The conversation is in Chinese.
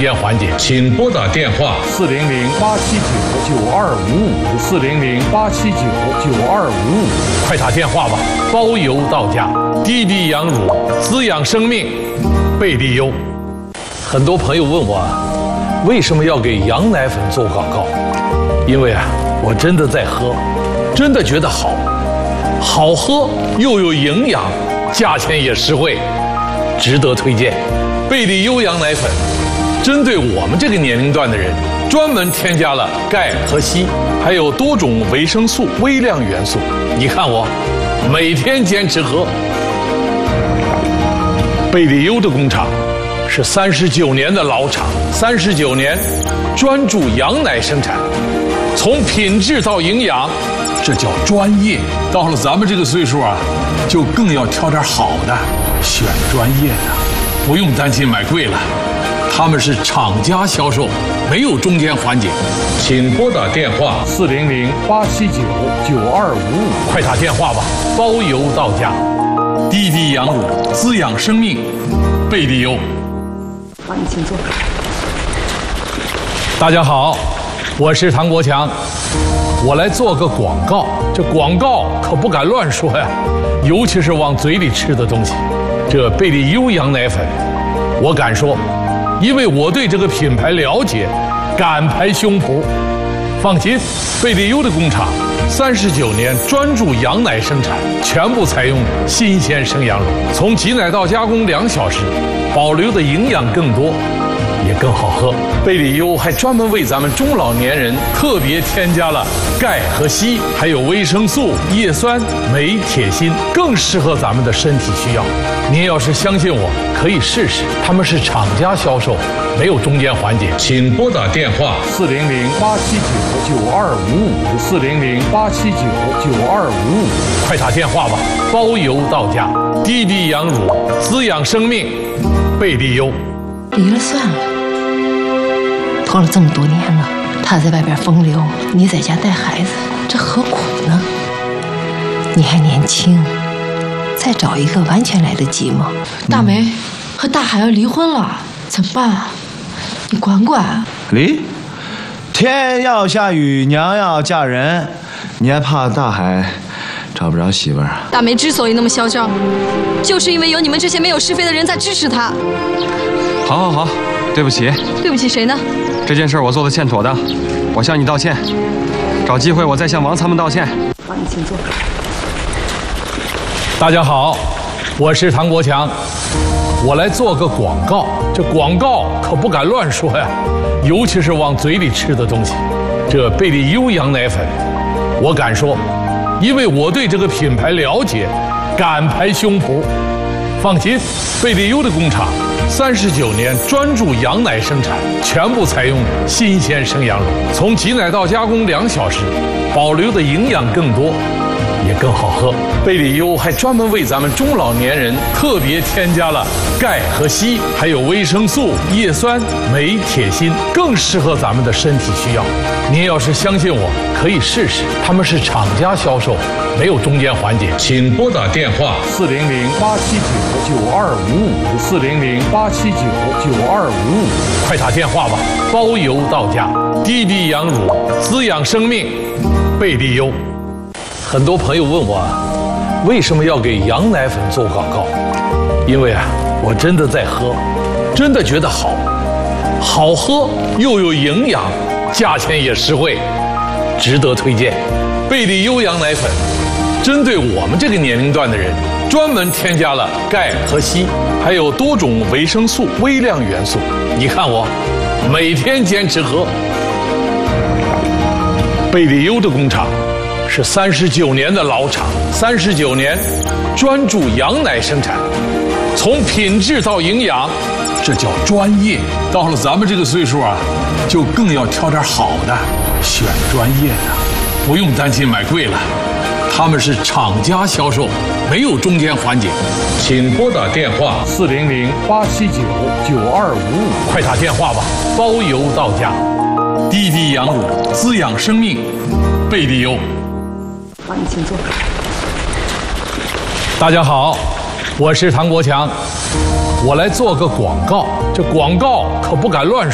间环节，请拨打电话 400-879-9255，400-879-9255， 快打电话吧，包邮到家。滴滴羊乳滋养生命，贝利优。很多朋友问我，为什么要给羊奶粉做广告？因为我真的在喝，真的觉得好喝又有营养，价钱也实惠，值得推荐。贝利优羊奶粉针对我们这个年龄段的人，专门添加了钙和硒，还有多种维生素、微量元素。你看我每天坚持喝。贝利优的工厂是39年的老厂，39年专注羊奶生产，从品质到营养，这叫专业。到了咱们这个岁数就更要挑点好的，选专业的，不用担心买贵了。他们是厂家销售，没有中间环节。请拨打电话 400-879-9255， 快打电话吧，包邮到家。滴滴羊乳滋养生命，贝利优。 好，你请坐。 大家好，我是唐国强，我来做个广告。这广告可不敢乱说呀，尤其是往嘴里吃的东西。这贝利优羊奶粉，我敢说，因为我对这个品牌了解，敢拍胸脯。放心，贝利优的工厂39年专注羊奶生产，全部采用新鲜生羊乳，从挤奶到加工2小时，保留的营养更多，也更好喝。贝利优还专门为咱们中老年人特别添加了钙和硒，还有维生素、叶酸、镁、铁、锌，更适合咱们的身体需要。您要是相信我，可以试试。他们是厂家销售，没有中间环节。请拨打电话 400-879-9255，400-879-9255， 快打电话吧，包邮到家。滴滴羊乳滋养生命，贝利优。 离了算了，拖了这么多年了，他在外边风流，你在家带孩子，这何苦呢？你还年轻，再找一个完全来得及吗？ 大梅和大海要离婚了，怎么办啊？你管管。 离？天要下雨，娘要嫁人，你还怕大海找不着媳妇儿啊？ 大梅之所以那么嚣张，就是因为有你们这些没有是非的人在支持她。 好，对不起。 对不起谁呢？ 这件事我做的欠妥的，我向你道歉。找机会我再向王他们道歉。 好，你请坐。 大家好，我是唐国强，我来做个广告。这广告可不敢乱说呀，尤其是往嘴里吃的东西。这贝利优羊奶粉，我敢说，因为我对这个品牌了解，敢拍胸脯。放心，贝利优的工厂39年专注羊奶生产，全部采用新鲜生羊乳，从挤奶到加工2小时，保留的营养更多，也更好喝。贝利优还专门为咱们中老年人特别添加了钙和硒，还有维生素、叶酸、镁、铁、锌，更适合咱们的身体需要。您要是相信我，可以试试。他们是厂家销售，没有中间环节。请拨打电话 400-879-9255，400-879-9255， 快打电话吧，包邮到家。滴滴羊乳滋养生命，贝利优。很多朋友问我，为什么要给羊奶粉做广告？因为我真的在喝，真的觉得好喝又有营养，价钱也实惠，值得推荐。贝利优羊奶粉针对我们这个年龄段的人，专门添加了钙和硒，还有多种维生素、微量元素。你看我每天坚持喝。贝利优的工厂是39年的老厂，39年专注羊奶生产，从品质到营养，这叫专业。到了咱们这个岁数就更要挑点好的，选专业的，不用担心买贵了。他们是厂家销售，没有中间环节。请拨打电话 400-879-9255， 快打电话吧，包邮到家。滴滴羊乳滋养生命，贝利优。 好，你请坐。 大家好，我是唐国强，我来做个广告。这广告可不敢乱说。